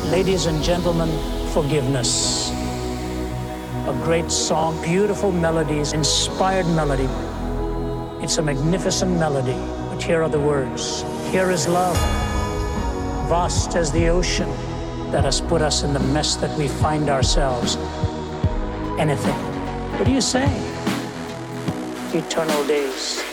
Ladies and gentlemen, Forgiveness. A great song, beautiful melodies, inspired melody. It's a magnificent melody, but here are the words. Here is love, vast as the ocean that has put us in the mess that we find ourselves. Anything. What do you say? Eternal days.